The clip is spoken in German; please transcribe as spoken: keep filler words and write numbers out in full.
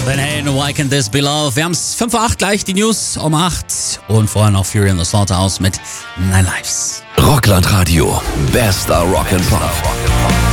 Van Halen, Why Can't This Be Love? Wir haben es fünf Uhr acht gleich, die News um acht und vorher noch Fury in the Slaughterhouse mit Nine Lives. Rockland Radio, bester Rock'n'Pop.